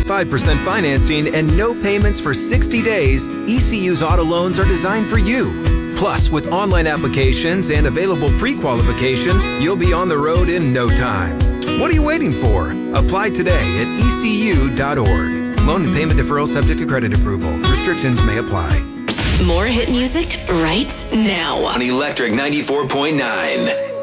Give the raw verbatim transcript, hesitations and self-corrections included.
five percent financing, and no payments for sixty days, E C U's auto loans are designed for you. Plus, with online applications and available pre-qualification, you'll be on the road in no time. What are you waiting for? Apply today at E C U dot org. Loan and payment deferral subject to credit approval. Restrictions may apply. More hit music right now on Electric ninety-four point nine.